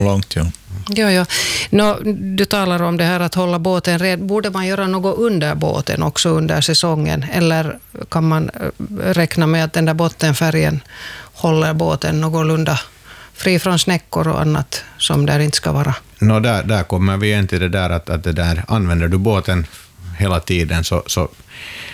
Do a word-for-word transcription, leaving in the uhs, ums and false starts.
långt, ja. Jo, jo. No, du talar om det här att hålla båten red. Borde man göra något under båten också under säsongen? Eller kan man räkna med att den där bottenfärgen håller båten någorlunda fri från snäckor och annat som där inte ska vara? No, där, där kommer vi igen till det där att, att det där, använder du båten hela tiden så, så